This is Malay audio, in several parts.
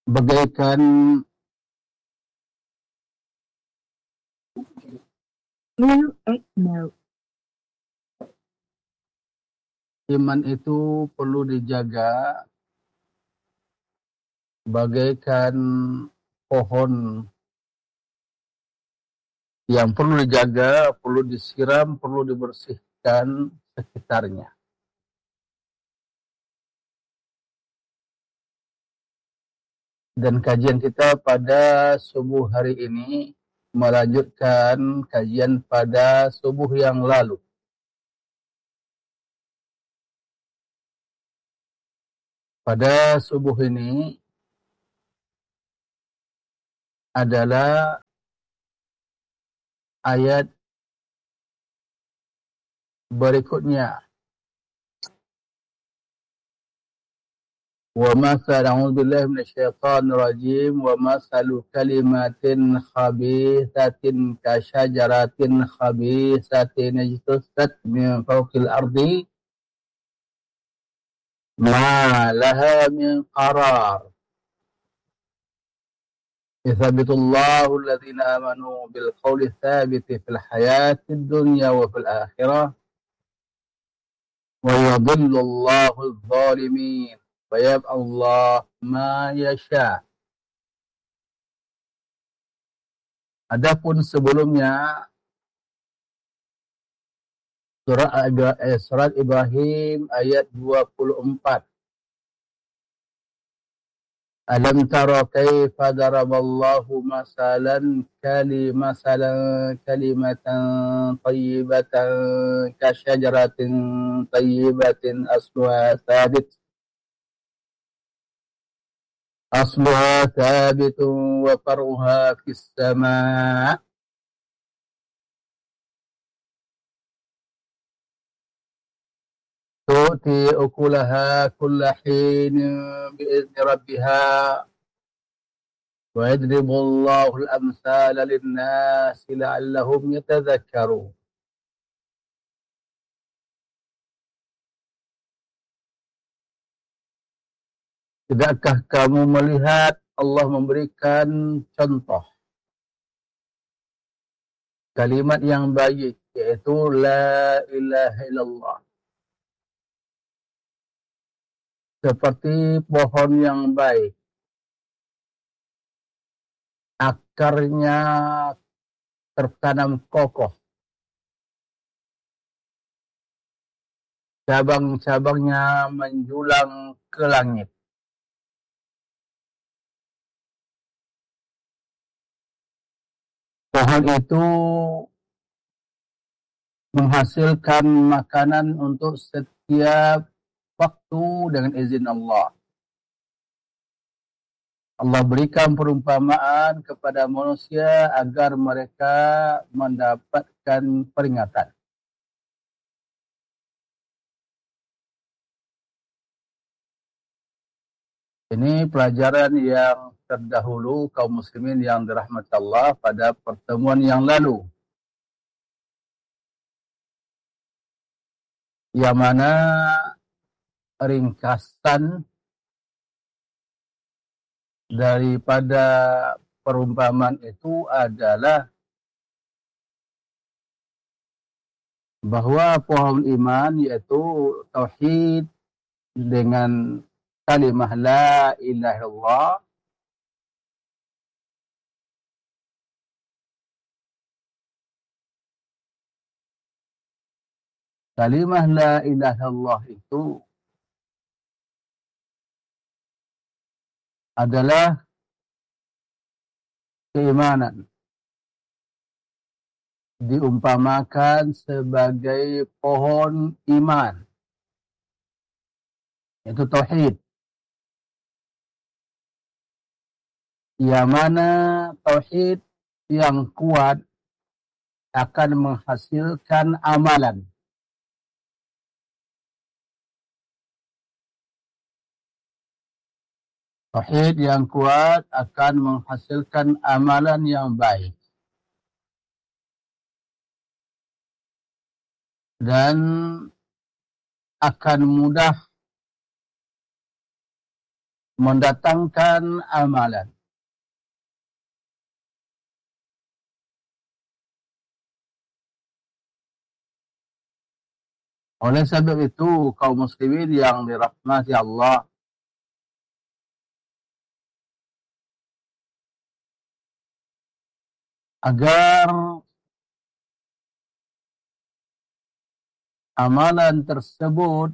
bagaikan iman itu perlu dijaga bagaikan pohon yang perlu dijaga, perlu disiram, perlu dibersihkan sekitarnya. Dan kajian kita pada subuh hari ini melanjutkan kajian pada subuh yang lalu. Pada subuh ini adalah ayat berikutnya. وَمَثَلُ أَعُوذُ بِاللَّهِ مِنَ الشَّيْطَانِ الرَّجِيمِ وَمَثَلُ كَلِمَةٍ خَبِيثَةٍ كَشَجَرَةٍ خَبِيثَةٍ اجْتُثَّتْ مِنْ فَوْقِ الْأَرْضِ مَا لَهَا مِنْ قَرَارٍ يثبت الله الذين آمنوا بالقول الثابت في الحياة الدنيا وفي الآخرة ويضل الله الظالمين ويفعل الله ما يشاء. Adapun sebelumnya surat Ibrahim ayat 24. Alam tara kaifa daraballahu masalan kalimatan tayyibatan kasyajaratin tayyibatin asluha thabitun wa faruha fis sama' tu'ti ukulaha kulla hinin bi'izni rabbiha wa yadribullahu al-amthala lin-nasi la'allahum yatadhakkarun. Tidakkah kamu melihat Allah memberikan contoh kalimat yang baik, yaitu la ilaha illallah, seperti pohon yang baik, akarnya tertanam kokoh, cabang-cabangnya menjulang ke langit. Pohon itu menghasilkan makanan untuk setiap waktu dengan izin Allah. Allah berikan perumpamaan kepada manusia agar mereka mendapatkan peringatan. Ini pelajaran yang terdahulu kaum muslimin yang dirahmati Allah pada pertemuan yang lalu. Yang mana ringkasan daripada perumpamaan itu adalah bahwa pohon iman yaitu tauhid dengan kalimah la ilaha illallah kalimah la ilaha illallah itu adalah keimanan, diumpamakan sebagai pohon iman, itu tauhid. Yang mana tauhid yang kuat akan menghasilkan amalan. Tauhid yang kuat akan menghasilkan amalan yang baik. Dan akan mudah mendatangkan amalan. Oleh sebab itu, kaum muslimin yang dirahmati Allah, agar amalan tersebut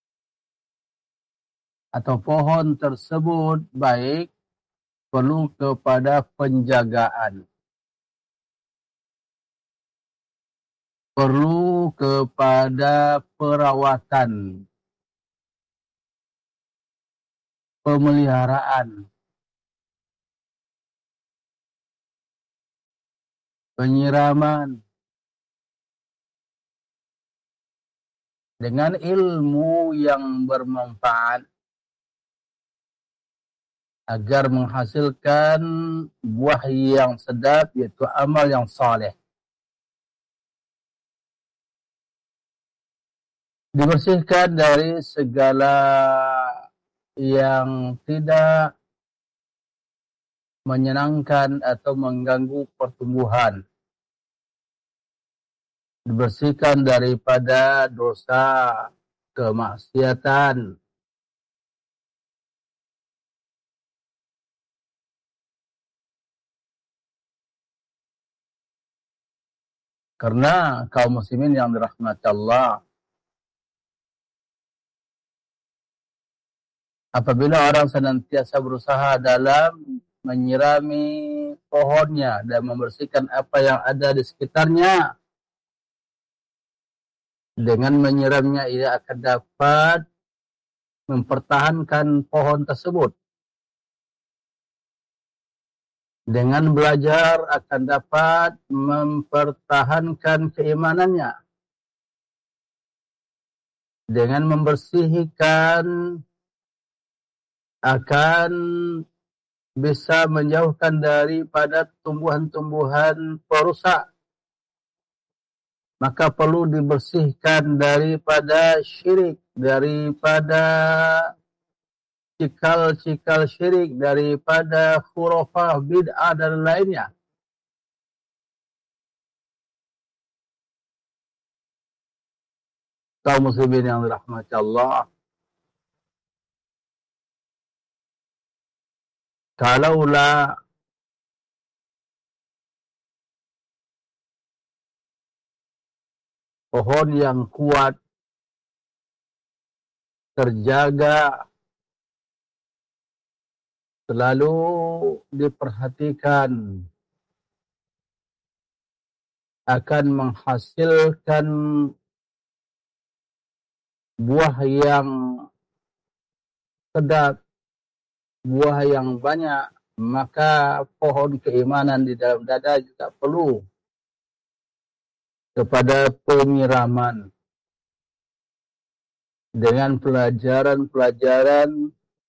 atau pohon tersebut baik, perlu kepada penjagaan, perlu kepada perawatan, pemeliharaan, penyiraman, dengan ilmu yang bermanfaat agar menghasilkan buah yang sedap, yaitu amal yang saleh. Dibersihkan dari segala yang tidak menyenangkan atau mengganggu pertumbuhan. Dibersihkan daripada dosa, kemaksiatan, karena kaum muslimin yang dirahmati Allah, apabila orang senantiasa berusaha dalam menyirami pohonnya dan membersihkan apa yang ada di sekitarnya, dengan menyiramnya ia akan dapat mempertahankan pohon tersebut. Dengan belajar akan dapat mempertahankan keimanannya. Dengan membersihkan akan bisa menjauhkan daripada tumbuhan-tumbuhan perusak. Maka perlu dibersihkan daripada syirik, daripada cikal-cikal syirik, daripada khurafah, bid'ah dan lainnya. Kaum muslimin yang dirahmati Allah, kalaulah pohon yang kuat, terjaga, selalu diperhatikan, akan menghasilkan buah yang sedap, buah yang banyak, maka pohon keimanan di dalam dada juga perlu kepada penyiraman dengan pelajaran-pelajaran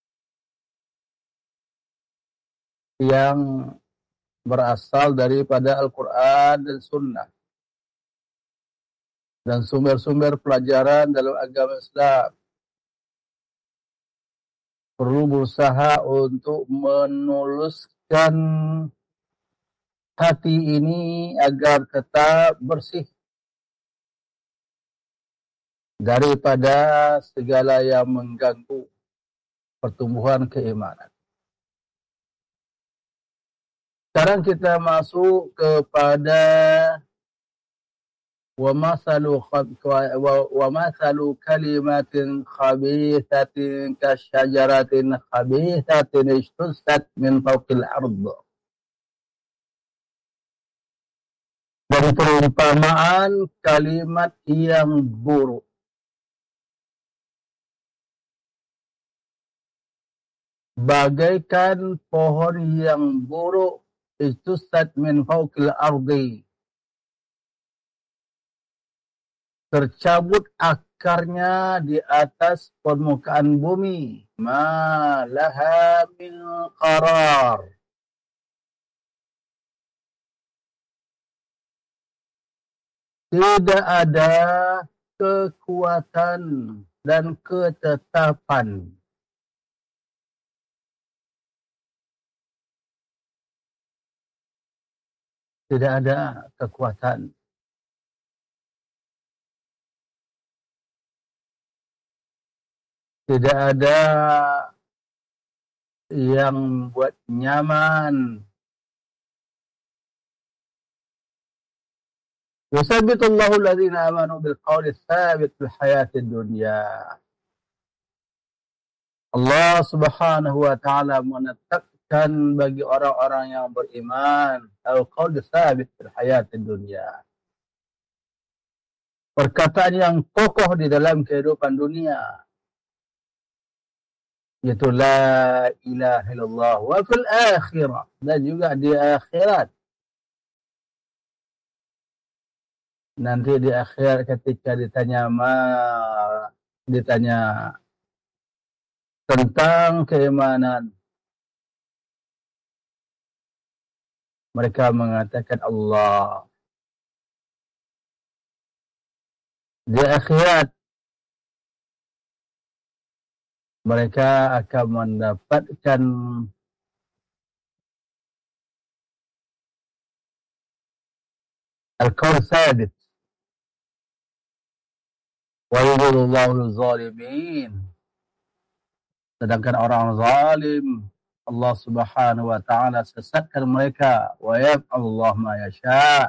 yang berasal daripada Al-Quran dan Sunnah, dan sumber-sumber pelajaran dalam agama Islam. Perlu berusaha untuk menuluskan hati ini agar tetap bersih daripada segala yang mengganggu pertumbuhan keimanan. Sekarang kita masuk kepada وَمَثَلُ كَلِمَةٍ خَبِيثَةٍ كَشَجَرَةٍ خَبِيثَةٍ اجْتُثَّتْ مِنْ فَوْقِ الْأَرْضِ. Dan perumpamaan kalimat yang buruk, bagaikan pohon yang buruk, اجْتُثَّتْ مِنْ فَوْقِ الْأَرْضِ, tercabut akarnya di atas permukaan bumi. Ma laha min qarar, tidak ada kekuatan dan ketetapan. Tidak ada kekuatan. Tidak ada yang buat nyaman. Yusabitullahu alladhina amanu bil qawli tsabit fil hayatid dunya. Allah Subhanahu wa taala menetapkan bagi orang-orang yang beriman al-qawl tsabit fil hayatid dunya. Perkataan yang kokoh di dalam kehidupan dunia, yaitu la ilaha illallah wa fil akhirah, dan juga di akhirat. Nanti di akhir ketika ditanya tentang keimanan, mereka mengatakan Allah. Di akhirat mereka akan mendapatkan al-qawl tsabit. Wa yudhillullahu zalimin. Sedangkan orang zalim, Allah Subhanahu wa taala sesatkan mereka. Wa yaf'alullahu ma yasha.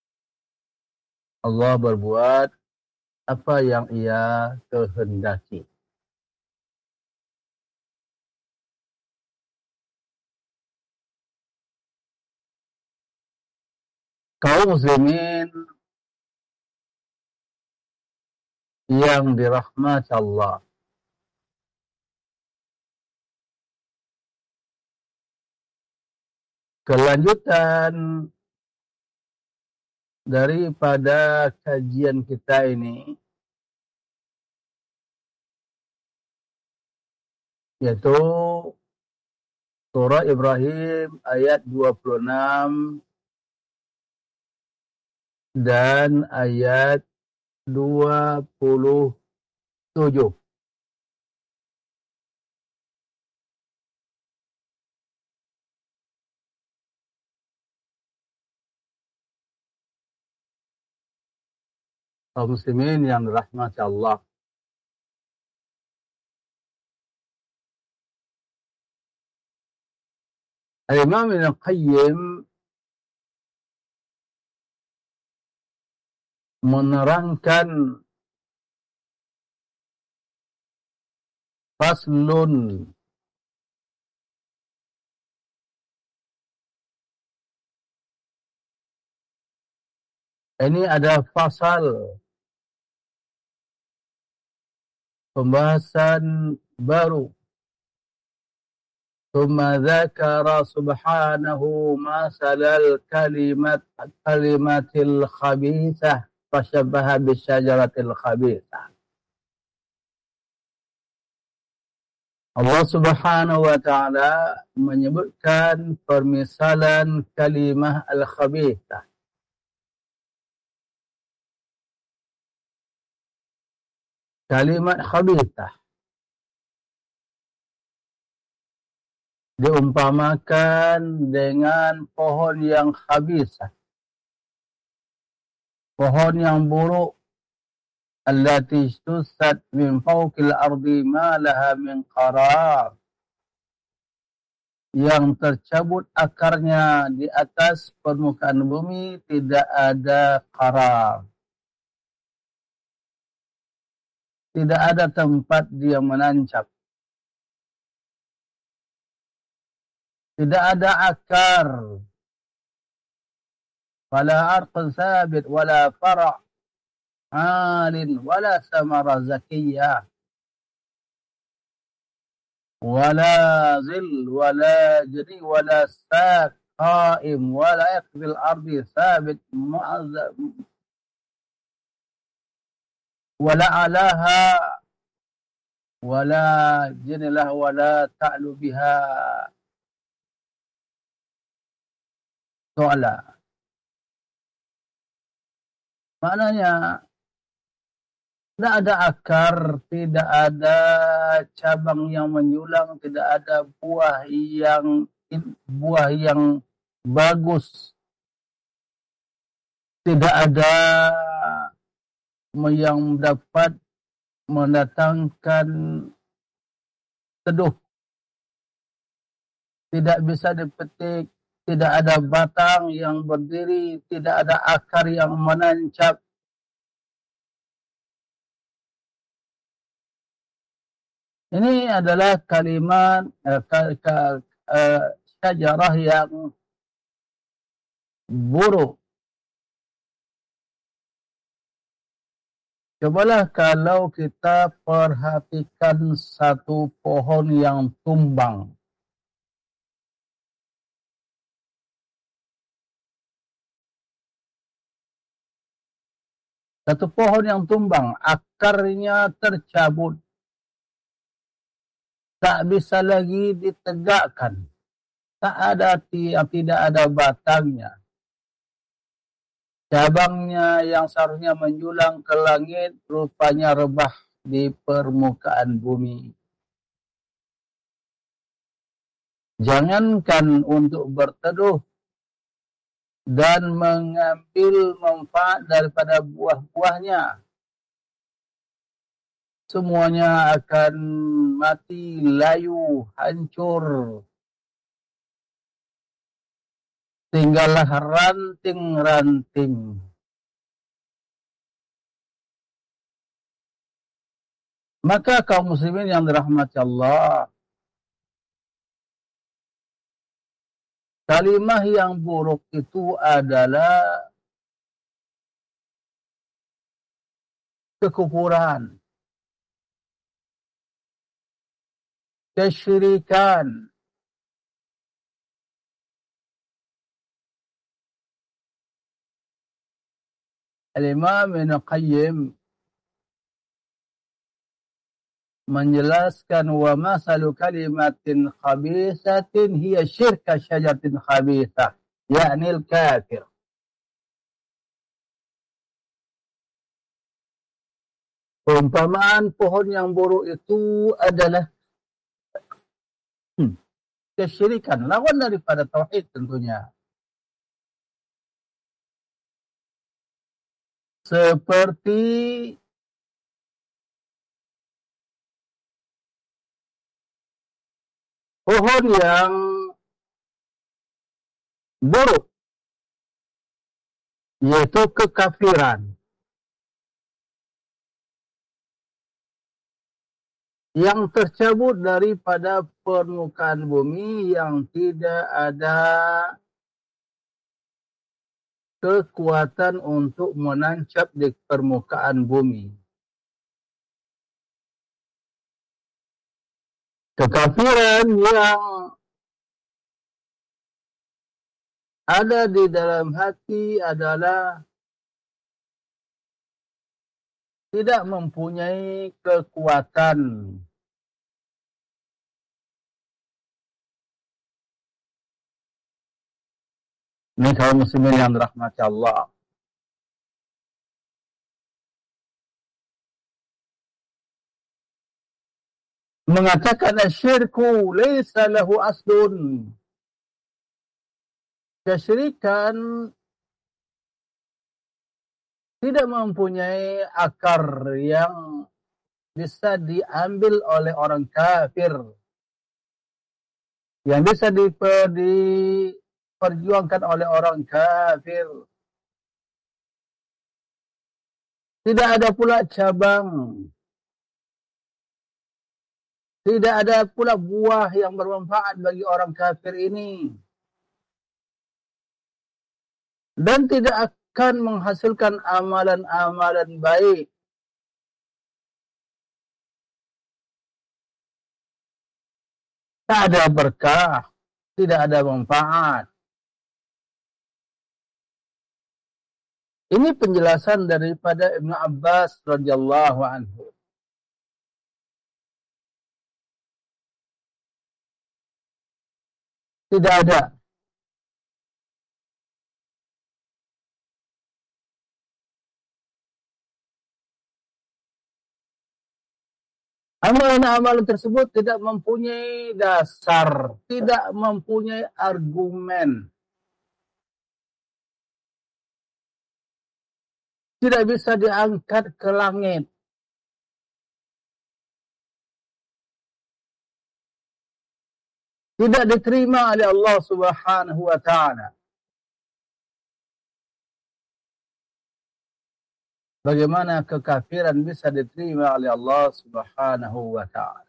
Allah berbuat apa yang Ia kehendaki. Kaum muslimin yang dirahmati Allah, kelanjutan daripada kajian kita ini yaitu surah Ibrahim ayat 26 dan ayat 27. Kaum muslimin yang dirahmati Allah, Imam Ibn Qayyim menerangkan faslun, ini ada fasal pembahasan baru. ثم ذكر سبحانه مثل الكلمة الخبيثة فشبه بالشجرة الخبيثة. Allah Subhanahu wa taala menyebutkan permisalan kalimah al-khabithah. Kalimat khabithah diumpamakan dengan pohon yang khabithah, pohon yang buruk, allati istusat min fawqil ardi ma laha min qarar, yang tercabut akarnya di atas permukaan bumi, tidak ada qarar, tidak ada tempat dia menancap, tidak ada akar, wala arqan sabit, wala fara' alin, wala samara zakiyah, wala zil, wala jari, wala sak qaim, wala yaqbil ardi sabit mu'azzab, wala alaha, wala jinilah, wala ta'lu biha so'ala. Maknanya tidak ada akar, tidak ada cabang yang menjulang, tidak ada buah yang bagus, tidak ada yang dapat mendatangkan teduh, tidak bisa dipetik, tidak ada batang yang berdiri, tidak ada akar yang menancap. Ini adalah kalimat syajarah yang buruk. Cobalah kalau kita perhatikan satu pohon yang tumbang. Satu pohon yang tumbang, akarnya tercabut, tak bisa lagi ditegakkan, tidak ada batangnya. Cabangnya yang seharusnya menjulang ke langit rupanya rebah di permukaan bumi. Jangankan untuk berteduh dan mengambil manfaat daripada buah-buahnya, semuanya akan mati, layu, hancur. Tinggallah ranting-ranting. Maka kaum muslimin yang dirahmati Allah, kalimah yang buruk itu adalah kekufuran, kesyirikan. Al-Imam Ibn Qayyim menjelaskan wa masalu kalimatin khabisatin hiya syirka syajaratin khabisah, yakni al-kafir. Perumpamaan pohon yang buruk itu adalah kesyirikan, lawan daripada tauhid tentunya. Seperti pohon yang buruk, yaitu kekafiran, yang tercabut daripada permukaan bumi, yang tidak ada kekuatan untuk menancap di permukaan bumi. Kekafiran yang ada di dalam hati adalah tidak mempunyai kekuatan. Ini kaum muslimin yang dirahmati Allah. Mengatakan asyirku laysa lahu aslun. Kesyirikan tidak mempunyai akar yang bisa diambil oleh orang kafir, yang bisa diperjuangkan oleh orang kafir. Tidak ada pula cabang, tidak ada pula buah yang bermanfaat bagi orang kafir ini, dan tidak akan menghasilkan amalan-amalan baik. Tak ada berkah, tidak ada manfaat. Ini penjelasan daripada Ibnu Abbas radhiyallahu anhu. Tidak ada amalan-amalan tersebut, tidak mempunyai dasar, tidak mempunyai argumen. tidak bisa diangkat ke langit. Tidak diterima oleh Allah Subhanahu wa taala. Bagaimana kekafiran bisa diterima oleh Allah Subhanahu wa taala?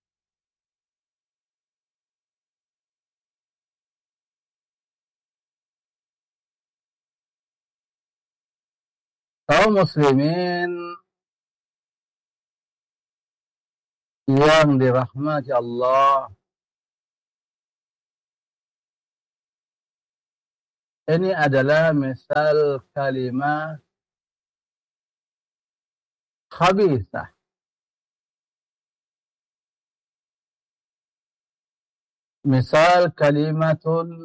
Kaum muslimin yang dirahmati Allah, ini adalah misal kalimat khabithah. Misal kalimat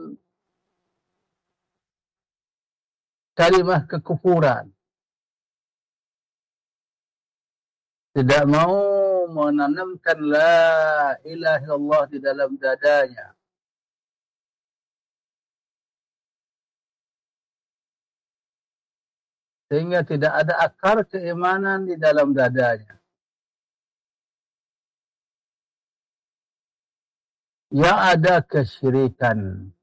kekufuran. Tidak mau menanamkan la ilaha illallah di dalam dadanya. Sehingga tidak ada akar keimanan di dalam dadanya. Yang ada kesyirikan.